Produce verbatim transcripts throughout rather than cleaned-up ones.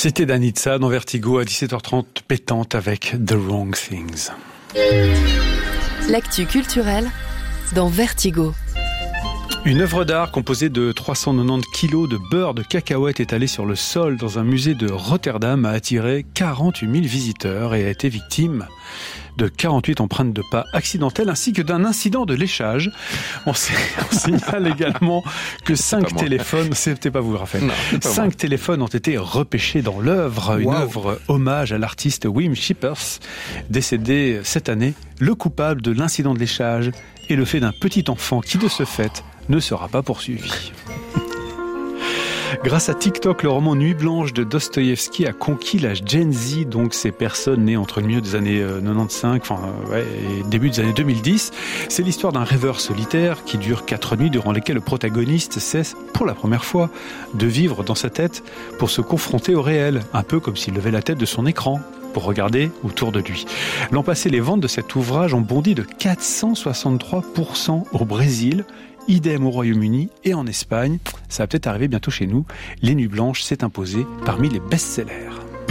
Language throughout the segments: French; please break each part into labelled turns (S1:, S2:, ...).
S1: C'était Danitza dans Vertigo à dix-sept heures trente, pétante avec The Wrong Things.
S2: L'actu culturelle dans Vertigo.
S1: Une œuvre d'art composée de trois cent quatre-vingt-dix kilos de beurre de cacahuète étalé sur le sol dans un musée de Rotterdam a attiré quarante-huit mille visiteurs et a été victime de quarante-huit empreintes de pas accidentelles ainsi que d'un incident de léchage. On, s- on signale également que cinq téléphones, c'était pas vous Raphaël,
S3: non,
S1: cinq téléphones ont été repêchés dans l'œuvre, une
S3: wow.
S1: œuvre hommage à l'artiste Wim Schippers, décédé cette année. Le coupable de l'incident de léchage est le fait d'un petit enfant qui de ce fait ne sera pas poursuivi. Grâce à TikTok, le roman Nuit Blanche de Dostoïevski a conquis l'âge Gen Z, donc ces personnes nées entre le milieu des années quatre-vingt-quinze, enfin, ouais, et début des années deux mille dix. C'est l'histoire d'un rêveur solitaire qui dure quatre nuits durant lesquelles le protagoniste cesse, pour la première fois, de vivre dans sa tête pour se confronter au réel, un peu comme s'il levait la tête de son écran pour regarder autour de lui. L'an passé, les ventes de cet ouvrage ont bondi de quatre cent soixante-trois pour cent au Brésil, idem au Royaume-Uni et en Espagne. Ça va peut-être arriver bientôt chez nous. Les Nuits Blanches s'est imposé parmi les best-sellers.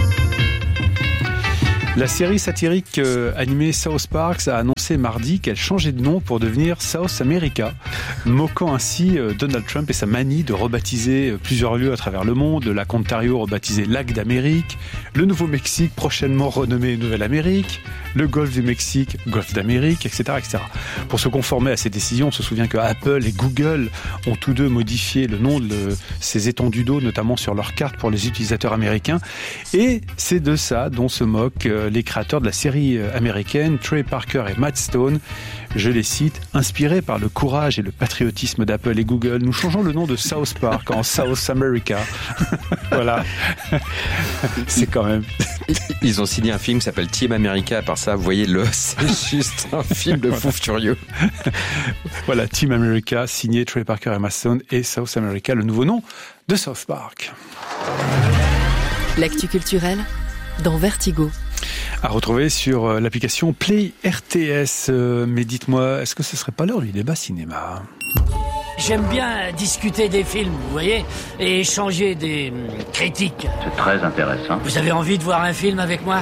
S1: La série satirique euh, animée South Park a annoncé mardi qu'elle changeait de nom pour devenir South America, moquant ainsi euh, Donald Trump et sa manie de rebaptiser euh, plusieurs lieux à travers le monde, le lac Ontario rebaptisé Lac d'Amérique, le Nouveau-Mexique prochainement renommé Nouvelle-Amérique, le Golfe du Mexique, Golfe d'Amérique, et cetera, et cetera. Pour se conformer à ces décisions, on se souvient que Apple et Google ont tous deux modifié le nom de le, ces étendues d'eau, notamment sur leurs cartes pour les utilisateurs américains. Et c'est de ça dont se moquent euh, les créateurs de la série américaine, Trey Parker et Matt Stone. Je les cite, inspirés par le courage et le patriotisme d'Apple et Google, nous changeons le nom de South Park en South America. Voilà. C'est quand même...
S3: Ils ont signé un film qui s'appelle Team America. À part ça, vous voyez, le, c'est juste un film de fou furieux.
S1: Voilà, Team America, signé Trey Parker et Matt Stone, et South America, le nouveau nom de South Park.
S2: L'actu culturelle dans Vertigo.
S1: À retrouver sur l'application Play R T S. Mais dites-moi, est-ce que ce serait pas l'heure du débat cinéma ?
S4: J'aime bien discuter des films, vous voyez, et échanger des hum, critiques.
S5: C'est très intéressant.
S4: Vous avez envie de voir un film avec moi ?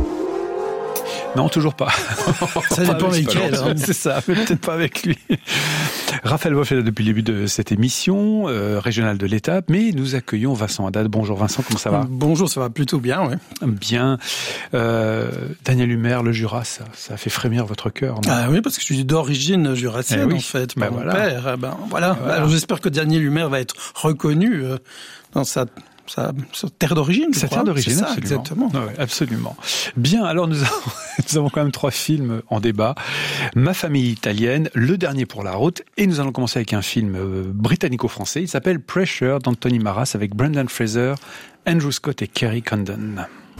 S1: Non, toujours pas.
S6: Ça dépend avec quel. Hein.
S1: C'est ça, mais peut-être pas avec lui. Raphaël Wolf est là depuis le début de cette émission euh, régionale de l'Étape, mais nous accueillons Vincent Haddad. Bonjour Vincent, comment ça va ?
S6: Bonjour, ça va plutôt bien, oui.
S1: Bien. Euh, Daniel Humer, le Jura, ça, ça a fait frémir votre cœur, non ?
S6: Ah oui, parce que je suis d'origine jurassienne,
S1: eh oui.
S6: en fait,
S1: ben
S6: par
S1: voilà.
S6: mon père. Eh ben, voilà.
S1: voilà.
S6: Alors j'espère que Daniel Humer va être reconnu euh, dans sa... Sa, sa terre d'origine, je
S1: Sa
S6: crois.
S1: terre d'origine,
S6: c'est ça,
S1: absolument.
S6: exactement.
S1: Ouais, absolument. Bien, alors nous avons, nous avons quand même trois films en débat. Ma famille italienne, Le dernier pour la route, et nous allons commencer avec un film euh, britannico-français. Il s'appelle Pressure d'Anthony Maras avec Brendan Fraser, Andrew Scott et Kerry Condon.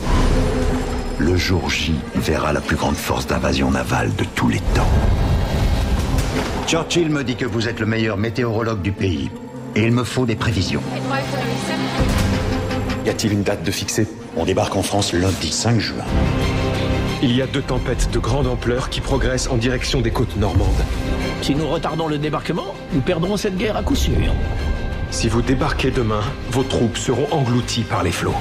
S7: Le jour J verra la plus grande force d'invasion navale de tous les temps. Churchill me dit que vous êtes le meilleur météorologue du pays. Et il me faut des prévisions. Y a-t-il une date de fixée ? On débarque en France lundi cinq juin.
S8: Il y a deux tempêtes de grande ampleur qui progressent en direction des côtes normandes.
S4: Si nous retardons le débarquement, nous perdrons cette guerre à coup sûr.
S8: Si vous débarquez demain, vos troupes seront englouties par les flots.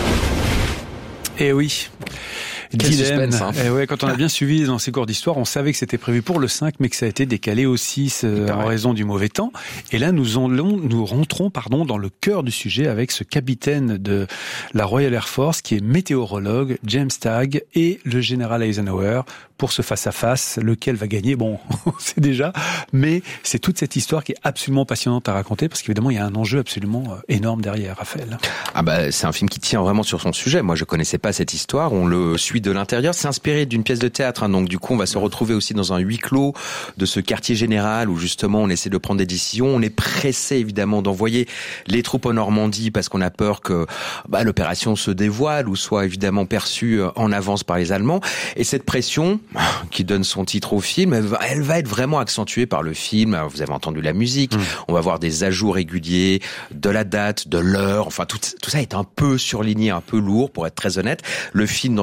S1: Eh oui.
S3: Quel
S1: Dilemme.
S3: suspense, hein.
S1: Eh ouais, quand on a bien suivi dans ces cours d'histoire, on savait que c'était prévu pour le cinq, mais que ça a été décalé au six euh, en raison du mauvais temps. Et là, nous allons, nous rentrons, pardon, dans le cœur du sujet avec ce capitaine de la Royal Air Force qui est météorologue, James Tagg, et le général Eisenhower pour ce face-à-face, lequel va gagner, bon, c'est déjà, mais c'est toute cette histoire qui est absolument passionnante à raconter parce qu'évidemment, il y a un enjeu absolument énorme derrière, Raphaël.
S3: Ah bah, c'est un film qui tient vraiment sur son sujet. Moi, je connaissais pas cette histoire. On le suit de l'intérieur. C'est inspiré d'une pièce de théâtre, hein. Donc du coup, on va se retrouver aussi dans un huis clos de ce quartier général où justement on essaie de prendre des décisions. On est pressé évidemment d'envoyer les troupes en Normandie parce qu'on a peur que bah, l'opération se dévoile ou soit évidemment perçue en avance par les Allemands. Et cette pression qui donne son titre au film, elle va, elle va être vraiment accentuée par le film. Alors, vous avez entendu la musique. Mmh. On va voir des ajouts réguliers de la date, de l'heure. Enfin, tout, tout ça est un peu surligné, un peu lourd, pour être très honnête. Le film, dans sa forme,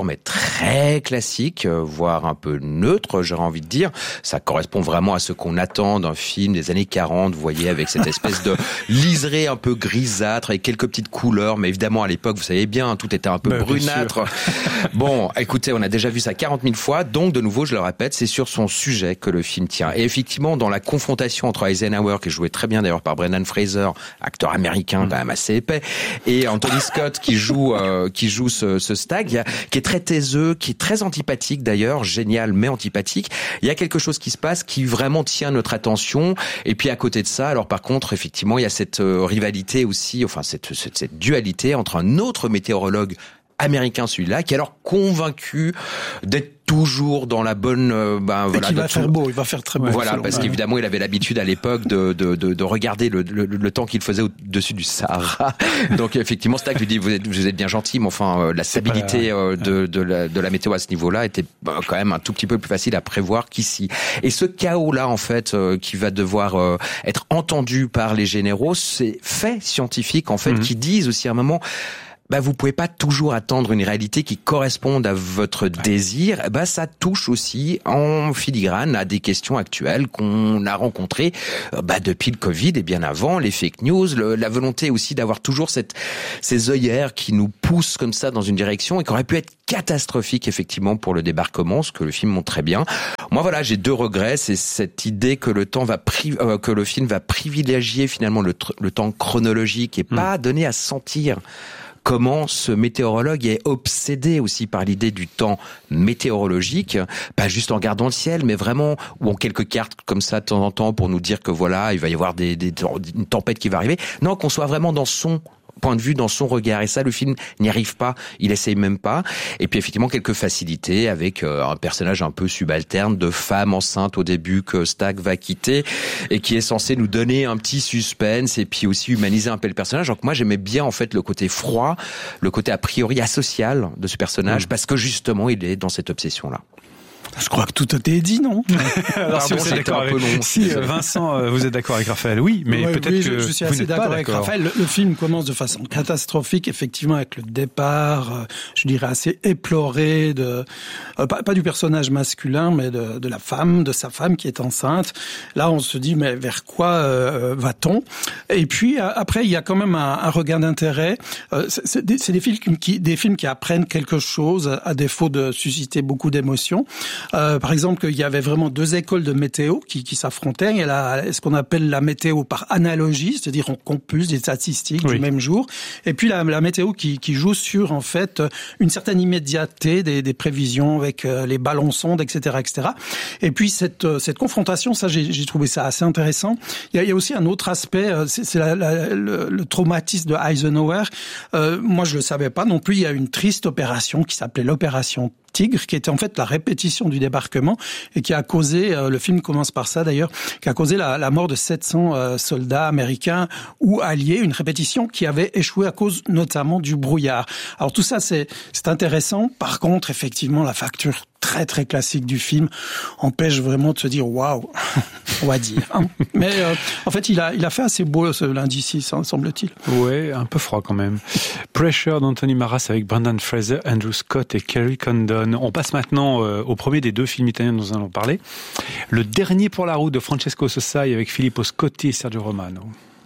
S3: désormais très classique, voire un peu neutre, j'aurais envie de dire. Ça correspond vraiment à ce qu'on attend d'un film des années quarante, vous voyez, avec cette espèce de liseré un peu grisâtre, avec quelques petites couleurs, mais évidemment à l'époque, vous savez bien, tout était un peu bah, brunâtre. Bon, écoutez, on a déjà vu ça quarante mille fois, donc de nouveau, je le répète, c'est sur son sujet que le film tient. Et effectivement, dans la confrontation entre Eisenhower, qui est joué très bien d'ailleurs par Brendan Fraser, acteur américain quand même assez épais, et Anthony Scott qui joue euh, qui joue ce, ce stag, qui est très taiseux, qui est très antipathique d'ailleurs, génial mais antipathique. Il y a quelque chose qui se passe qui vraiment tient notre attention. Et puis à côté de ça, alors par contre, effectivement, il y a cette euh, rivalité aussi, enfin cette, cette cette dualité entre un autre météorologue américain, celui-là, qui est alors convaincu d'être toujours dans la bonne euh, ben voilà,
S6: il va faire beau, il va faire très beau.
S3: Voilà, parce qu'évidemment, il avait l'habitude à l'époque de de de, de regarder le, le le temps qu'il faisait au-dessus du Sahara. Donc effectivement, Stack lui dit vous êtes vous êtes bien gentil, mais enfin euh, la stabilité euh, de de la de la météo à ce niveau-là était ben, quand même un tout petit peu plus facile à prévoir qu'ici. Et ce chaos-là, en fait, euh, qui va devoir euh, être entendu par les généraux, c'est faits scientifiques en fait mm-hmm. qui disent aussi à un moment. Bah, vous pouvez pas toujours attendre une réalité qui corresponde à votre désir. Bah, ça touche aussi en filigrane à des questions actuelles qu'on a rencontrées, bah, depuis le Covid et bien avant, les fake news, le, la volonté aussi d'avoir toujours cette, ces œillères qui nous poussent comme ça dans une direction et qui aurait pu être catastrophique, effectivement, pour le débarquement, ce que le film montre très bien. Moi, voilà, j'ai deux regrets. C'est cette idée que le temps va pri- euh, que le film va privilégier finalement le, tr- le temps chronologique et pas mmh. donner à sentir comment ce météorologue est obsédé aussi par l'idée du temps météorologique, pas juste en regardant le ciel, mais vraiment, ou en quelques cartes comme ça de temps en temps pour nous dire que voilà, il va y avoir des, des, une tempête qui va arriver. Non, qu'on soit vraiment dans son point de vue, dans son regard. Et ça, le film n'y arrive pas. Il essaye même pas. Et puis, effectivement, quelques facilités avec euh, un personnage un peu subalterne de femme enceinte au début que Stack va quitter et qui est censé nous donner un petit suspense et puis aussi humaniser un peu le personnage. Donc, moi, j'aimais bien, en fait, le côté froid, le côté a priori asocial de ce personnage mmh. parce que, justement, il est dans cette obsession-là.
S6: Je crois que tout a été dit, non?
S1: Alors, si vous êtes d'accord avec si Vincent, vous êtes d'accord avec Raphaël, oui, mais ouais, peut-être
S6: oui,
S1: que
S6: je, je suis
S1: vous
S6: assez d'accord,
S1: d'accord
S6: avec Raphaël. Le, le film commence de façon catastrophique, effectivement, avec le départ, je dirais assez éploré de euh, pas, pas du personnage masculin, mais de, de la femme, de sa femme qui est enceinte. Là, on se dit, mais vers quoi euh, va-t-on? Et puis après, il y a quand même un, un regain d'intérêt. Euh, c'est, c'est, des, c'est des films qui, des films qui apprennent quelque chose, à défaut de susciter beaucoup d'émotions. Euh, par exemple, il y avait vraiment deux écoles de météo qui, qui s'affrontaient. Il y a la, ce qu'on appelle la météo par analogie, c'est-à-dire on compulse des statistiques oui. du même jour. Et puis la, la météo qui, qui joue sur en fait une certaine immédiateté des, des prévisions avec les ballons sondes, et cetera, et cetera. Et puis cette, cette confrontation, ça j'ai, j'ai trouvé ça assez intéressant. Il y a, il y a aussi un autre aspect, c'est, c'est la, la, le, le traumatisme de Eisenhower. Euh, moi, je le savais pas non plus. Il y a une triste opération qui s'appelait l'opération Tigre, qui était en fait la répétition du débarquement et qui a causé, euh, le film commence par ça d'ailleurs, qui a causé la, la mort de sept cents euh, soldats américains ou alliés, une répétition qui avait échoué à cause notamment du brouillard. Alors tout ça c'est, c'est intéressant. Par contre, effectivement, la facture très très classique du film empêche vraiment de se dire waouh, on va dire. Hein. Mais euh, en fait, il a il a fait assez beau ce lundi-ci, semble-t-il.
S1: Ouais, un peu froid quand même. Pressure d'Anthony Maras avec Brendan Fraser, Andrew Scott et Kerry Condon. On passe maintenant euh, au premier des deux films italiens dont nous allons parler. Le dernier pour la route de Francesco Sossai avec Filippo Scotti et Sergio Romano.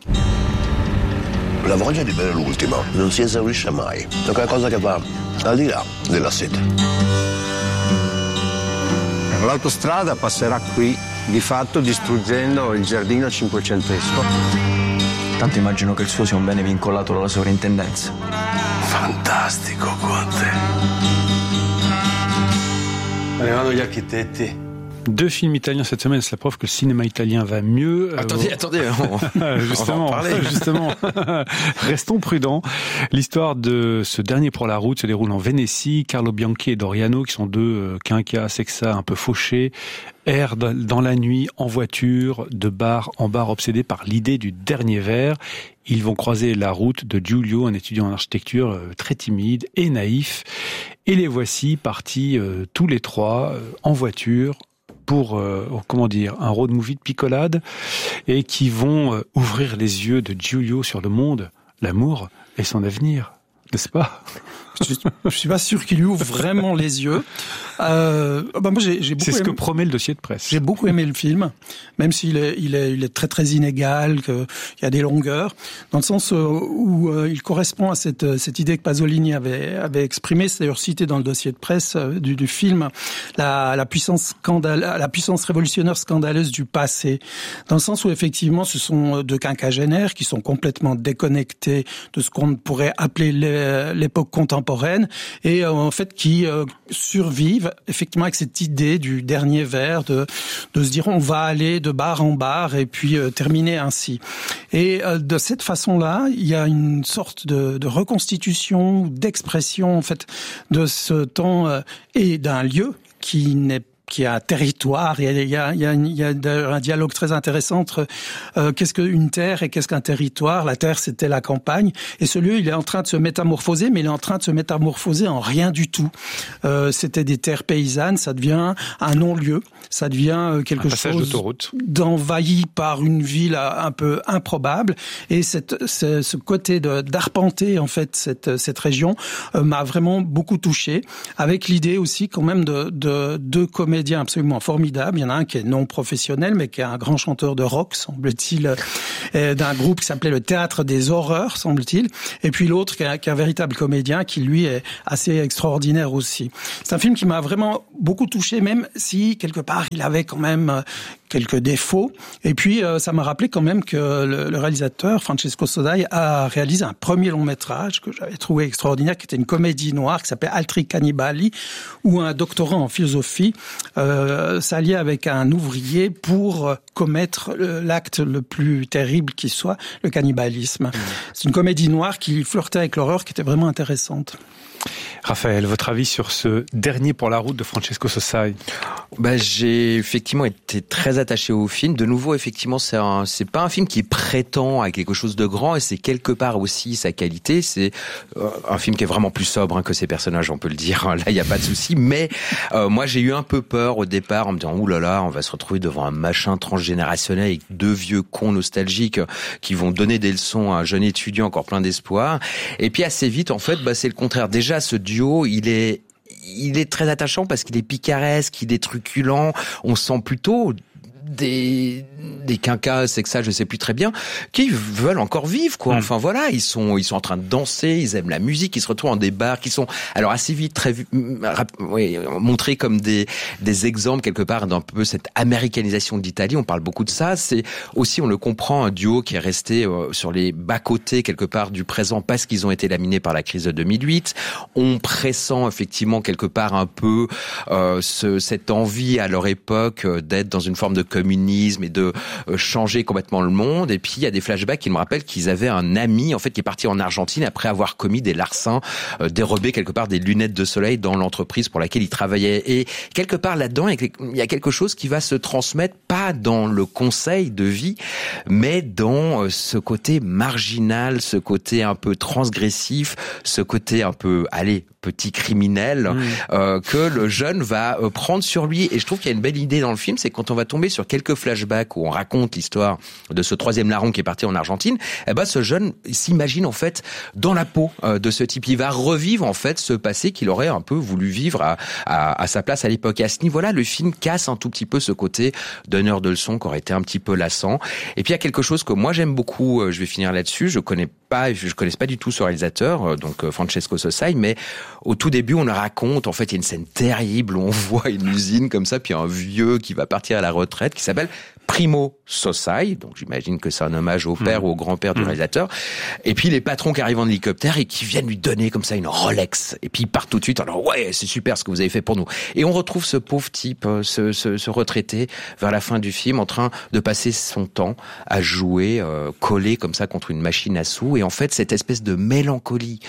S5: La voglia di bere l'ultimo non si esaurisce mai. È qualcosa che va al di là della sete.
S9: L'autostrada passerà qui, di fatto distruggendo il giardino cinquecentesco.
S10: Tanto immagino che il suo sia un bene vincolato dalla sovrintendenza.
S5: Fantastico, Conte. Arrivano gli architetti.
S1: Deux films italiens cette semaine, c'est la preuve que le cinéma italien va mieux.
S3: Attendez, euh, attendez, on,
S1: justement,
S3: on va en parler.
S1: Justement, restons prudents. L'histoire de ce dernier pour la route se déroule en Vénétie. Carlo Bianchi et Doriano, qui sont deux quinquas, sexa un peu fauchés, errent dans la nuit en voiture, de bar en bar, obsédés par l'idée du dernier verre. Ils vont croiser la route de Giulio, un étudiant en architecture très timide et naïf. Et les voici partis euh, tous les trois euh, en voiture pour, euh, comment dire, un road movie de picolade et qui vont euh, ouvrir les yeux de Giulio sur le monde, l'amour et son avenir. n'est-ce pas?
S6: Je, je suis pas sûr qu'il lui ouvre vraiment les yeux. Euh, bah moi j'ai, j'ai beaucoup
S1: C'est ce
S6: aimé,
S1: que promet le dossier de presse.
S6: J'ai beaucoup aimé le film, même s'il est, il est, il est très très inégal, qu'il y a des longueurs, dans le sens où euh, il correspond à cette cette idée que Pasolini avait avait exprimée, c'est d'ailleurs cité dans le dossier de presse euh, du, du film, la, la puissance scandale, la puissance révolutionnaire scandaleuse du passé, dans le sens où effectivement ce sont deux quinquagénaires qui sont complètement déconnectés de ce qu'on pourrait appeler l'époque contemporaine. Et euh, en fait qui euh, survivent effectivement avec cette idée du dernier vers, de de se dire on va aller de bar en bar et puis euh, terminer ainsi. Et euh, de cette façon-là, il y a une sorte de, de reconstitution, d'expression en fait de ce temps euh, et d'un lieu qui n'est qui a un territoire, il y a, il y a, il y a, il y a un dialogue très intéressant entre euh, qu'est-ce qu'une terre et qu'est-ce qu'un territoire. La terre, c'était la campagne, et ce lieu, il est en train de se métamorphoser, mais il est en train de se métamorphoser en rien du tout. Euh, c'était des terres paysannes, ça devient un non-lieu, ça devient quelque chose d'envahi par une ville un peu improbable, et cette, ce, ce côté de, d'arpenter en fait cette, cette région euh, m'a vraiment beaucoup touché, avec l'idée aussi quand même de, de, de comédiens absolument formidable. Il y en a un qui est non professionnel, mais qui est un grand chanteur de rock, semble-t-il, euh, d'un groupe qui s'appelait le Théâtre des Horreurs, semble-t-il. Et puis l'autre qui est, qui est un véritable comédien, qui lui est assez extraordinaire aussi. C'est un film qui m'a vraiment beaucoup touché, même si quelque part il avait quand même quelques défauts. Et puis euh, ça m'a rappelé quand même que le, le réalisateur Francesco Sodai a réalisé un premier long métrage que j'avais trouvé extraordinaire, qui était une comédie noire qui s'appelait Altri Cannibali, où un doctorant en philosophie Euh, s'allier avec un ouvrier pour commettre l'acte le plus terrible qui soit, le cannibalisme. Mmh. C'est une comédie noire qui flirtait avec l'horreur, qui était vraiment intéressante.
S1: Raphaël, votre avis sur ce dernier pour la route de Francesco Sodai?
S3: Bah, j'ai effectivement été très attaché au film. De nouveau, effectivement, c'est un, c'est pas un film qui prétend à quelque chose de grand, et c'est quelque part aussi sa qualité. C'est euh, un film qui est vraiment plus sobre hein, que ses personnages, on peut le dire. Là, il y a pas de souci. Mais euh, moi, j'ai eu un peu peur au départ en me disant ouh là là, on va se retrouver devant un machin transgénérationnel avec deux vieux cons nostalgiques qui vont donner des leçons à un jeune étudiant encore plein d'espoir. Et puis assez vite, en fait, bah, c'est le contraire. Déjà, ce duo, il est il est très attachant parce qu'il est picaresque, il est truculent. On sent plutôt des des quinquas, c'est que ça, je sais plus très bien, qui veulent encore vivre, quoi. Enfin voilà, ils sont ils sont en train de danser, ils aiment la musique, ils se retrouvent en des bars, qui sont alors assez vite très oui, montrés comme des des exemples quelque part d'un peu cette américanisation de l'Italie. On parle beaucoup de ça. C'est aussi, on le comprend, un duo qui est resté euh, sur les bas côtés quelque part du présent parce qu'ils ont été laminés par la crise de deux mille huit. On pressent effectivement quelque part un peu euh, ce, cette envie à leur époque euh, d'être dans une forme de communisme et de euh, changer complètement le monde. Et puis il y a des flashbacks qui me rappellent qu'ils avaient un ami en fait qui est parti en Argentine après avoir commis des larcins, euh, dérobé quelque part des lunettes de soleil dans l'entreprise pour laquelle il travaillait. Et quelque part là-dedans, il y a quelque chose qui va se transmettre pas dans le conseil de vie, mais dans euh, ce côté marginal, ce côté un peu transgressif, ce côté un peu, allez, petit criminel mmh. euh, que le jeune va euh, prendre sur lui. Et je trouve qu'il y a une belle idée dans le film, c'est quand on va tomber sur quelques flashbacks où on raconte l'histoire de ce troisième larron qui est parti en Argentine, eh ben ce jeune s'imagine en fait dans la peau euh, de ce type. Il va revivre en fait ce passé qu'il aurait un peu voulu vivre à, à, à sa place à l'époque. Et à ce niveau-là, le film casse un tout petit peu ce côté donneur de leçons qui aurait été un petit peu lassant. Et puis il y a quelque chose que moi j'aime beaucoup, euh, je vais finir là-dessus, je connais pas, je connais pas du tout ce réalisateur, euh, donc euh, Francesco Sodai, mais au tout début, on le raconte, en fait, il y a une scène terrible où on voit une usine comme ça, puis un vieux qui va partir à la retraite, qui s'appelle Primo Sodai, donc j'imagine que c'est un hommage au père mmh. ou au grand-père du mmh. réalisateur. Et puis les patrons qui arrivent en hélicoptère et qui viennent lui donner comme ça une Rolex. Et puis ils partent tout de suite, alors ouais, c'est super ce que vous avez fait pour nous. Et on retrouve ce pauvre type, ce, ce, ce retraité, vers la fin du film, en train de passer son temps à jouer, euh, collé comme ça contre une machine à sous. Et en fait, cette espèce de mélancolie,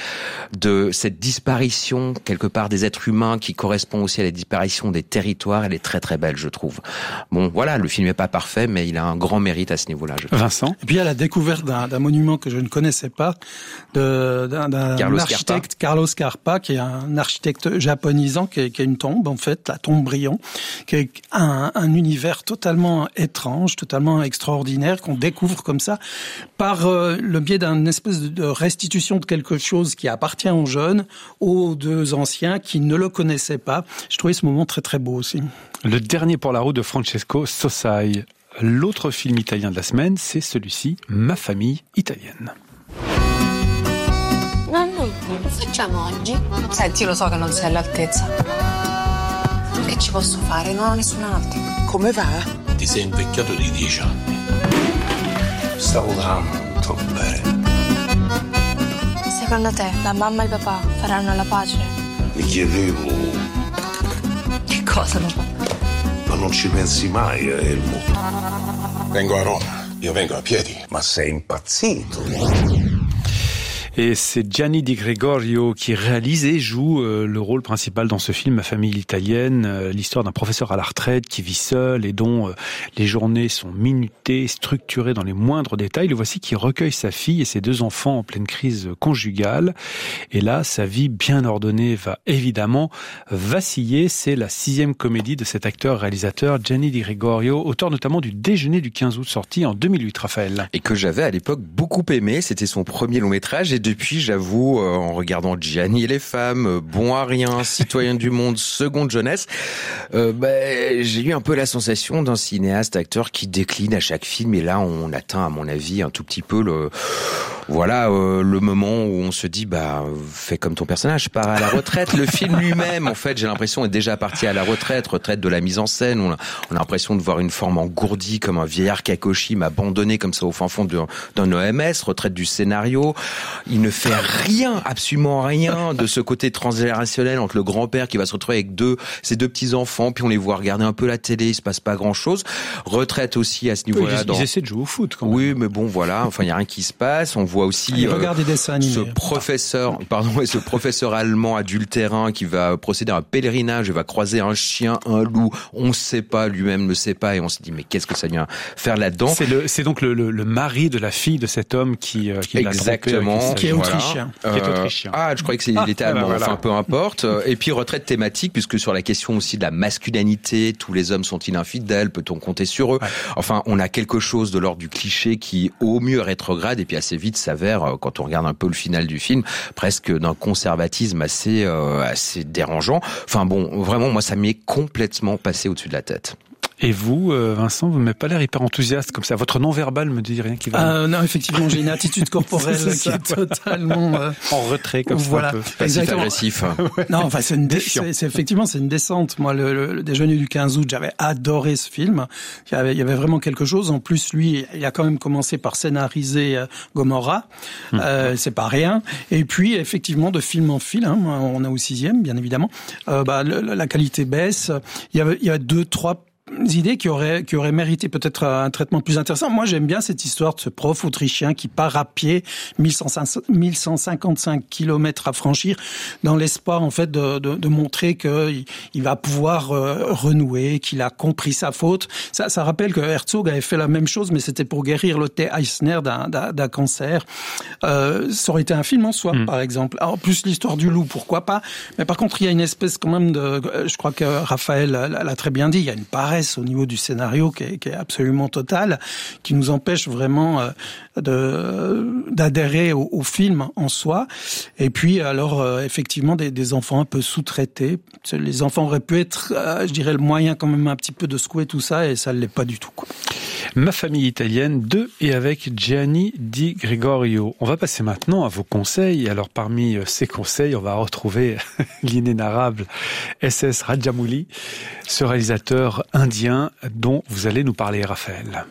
S3: de cette disparition, quelque part, des êtres humains qui correspond aussi à la disparition des territoires, elle est très très belle, je trouve. Bon, voilà, le film n'est pas parfait. parfait, mais il a un grand mérite à ce niveau-là. Je
S1: Vincent.
S6: Et puis il y a la découverte d'un, d'un monument que je ne connaissais pas, de, d'un, d'un
S3: Carlos
S6: architecte, Scarpa. Carlos Scarpa, qui est un architecte japonisant, qui est, qui est une tombe, en fait, la tombe Brion, qui est un, un univers totalement étrange, totalement extraordinaire, qu'on découvre comme ça, par euh, le biais d'une espèce de restitution de quelque chose qui appartient aux jeunes, aux deux anciens qui ne le connaissaient pas. Je trouvais ce moment très très beau aussi.
S1: Le dernier pour la route de Francesco Sossai. L'autre film italien de la semaine, c'est celui-ci, Ma famille italienne.
S11: Nonno, che facciamo oggi? Senti, lo so che non sei all'altezza. Che ci posso fare? Non ho nessun altro.
S12: Come va?
S13: Ti sei invecchiato di dieci anni. Stavo tanto bene.
S14: Secondo te la mamma e il papà faranno la pace?
S13: Mi chiedevo...
S14: Che cosa, papà?
S13: Ma non ci pensi mai, Elmo? Vengo a Roma, io vengo a piedi. Ma sei impazzito?
S1: Et c'est Gianni Di Gregorio qui réalise et joue euh, le rôle principal dans ce film, Ma famille italienne, euh, l'histoire d'un professeur à la retraite qui vit seul et dont euh, les journées sont minutées, structurées dans les moindres détails. Le voici qui recueille sa fille et ses deux enfants en pleine crise conjugale. Et là, sa vie bien ordonnée va évidemment vaciller. C'est la sixième comédie de cet acteur-réalisateur Gianni Di Gregorio, auteur notamment du Déjeuner du quinze août, sorti en deux mille huit, Raphaël.
S3: Et que j'avais à l'époque beaucoup aimé. C'était son premier long métrage et depuis, j'avoue, euh, en regardant Gianni et les femmes, euh, Bon à rien, Citoyen du monde, Seconde jeunesse, euh, bah, j'ai eu un peu la sensation d'un cinéaste, acteur qui décline à chaque film. Et là, on atteint, à mon avis, un tout petit peu le, voilà, euh, le moment où on se dit, bah, fais comme ton personnage, pars à la retraite. Le film lui-même, en fait, j'ai l'impression est déjà parti à la retraite, retraite de la mise en scène. On a, on a l'impression de voir une forme engourdie, comme un vieillard Kakoshim abandonné comme ça au fin fond de, d'un O M S, retraite du scénario. Il ne fait rien, absolument rien de ce côté transgénérationnel entre le grand-père qui va se retrouver avec deux, ses deux petits-enfants, puis on les voit regarder un peu la télé, il se passe pas grand-chose. Retraite aussi à ce niveau-là.
S1: Ils,
S3: dans...
S1: ils essaient de jouer au foot quand même.
S3: Oui, mais bon, voilà, enfin, il y a rien qui se passe. On voit aussi
S6: euh, des dessins animés.
S3: ce professeur, pardon, ce professeur allemand adultérin qui va procéder à un pèlerinage et va croiser un chien, un loup. On sait pas, lui-même ne sait pas, et on se dit, mais qu'est-ce que ça vient faire là-dedans?
S1: C'est le, c'est donc le, le, le mari de la fille de cet homme qui, euh, qui
S3: Exactement.
S1: l'a trompé.
S6: Qui est autrichien.
S3: Euh,
S1: qui est autrichien.
S3: Ah, je croyais que c'était, il était allemand. Ah, voilà. Enfin, peu importe. Et puis, retraite thématique, puisque sur la question aussi de la masculinité, tous les hommes sont-ils infidèles? Peut-on compter sur eux? Ouais. Enfin, on a quelque chose de l'ordre du cliché qui, au mieux, rétrograde, et puis assez vite s'avère, quand on regarde un peu le final du film, presque d'un conservatisme assez, euh, assez dérangeant. Enfin bon, vraiment, moi, ça m'est complètement passé au-dessus de la tête.
S1: Et vous, Vincent, vous m'avez pas l'air hyper enthousiaste comme ça. Votre non-verbal me dit rien qui va.
S6: Euh, non, effectivement, j'ai une attitude corporelle qui est totalement euh...
S1: en retrait comme
S6: voilà.
S1: ça. Un peu.
S3: Passif agressif.
S6: Non, enfin, c'est une dé- c'est, c'est effectivement c'est une descente. Moi, le, le, le Déjeuner du quinze août, j'avais adoré ce film. Il y avait, il y avait vraiment quelque chose. En plus, lui, il a quand même commencé par scénariser euh, Gomorrah. Hum. Euh, c'est pas rien. Et puis, effectivement, de film en film, hein, on est au sixième, bien évidemment. Euh, bah, le, la qualité baisse. Il y avait, il y a deux, trois idées qui auraient qui auraient mérité peut-être un traitement plus intéressant. Moi, j'aime bien cette histoire de ce prof autrichien qui part à pied mille cent cinquante-cinq kilomètres à franchir dans l'espoir en fait de, de, de montrer que il, il va pouvoir euh, renouer, qu'il a compris sa faute. Ça, ça rappelle que Herzog avait fait la même chose, mais c'était pour guérir le T. Eisner d'un, d'un, d'un cancer. Euh, ça aurait été un film en soi, mmh. par exemple. En plus, l'histoire du loup, pourquoi pas. Mais par contre, il y a une espèce quand même de, je crois que Raphaël l'a très bien dit, il y a une paresse au niveau du scénario qui est, qui est absolument totale, qui nous empêche vraiment euh, de, d'adhérer au, au film en soi. Et puis, alors, euh, effectivement, des, des enfants un peu sous-traités. Les enfants auraient pu être, euh, je dirais, le moyen quand même un petit peu de secouer tout ça, et ça ne l'est pas du tout, quoi.
S1: Ma famille italienne, de et avec Gianni Di Gregorio. On va passer maintenant à vos conseils. Alors, parmi ces conseils, on va retrouver l'inénarrable S S Rajamouli, ce réalisateur indien dont vous allez nous parler, Raphaël.